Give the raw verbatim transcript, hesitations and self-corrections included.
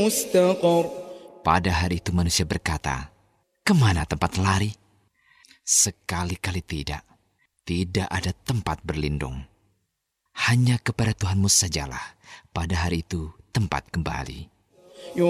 مستقر. Pada hari itu manusia berkata, kemana tempat lari? Sekali-kali tidak. Tidak ada tempat berlindung. Hanya kepada Tuhanmu sajalah pada hari itu tempat kembali.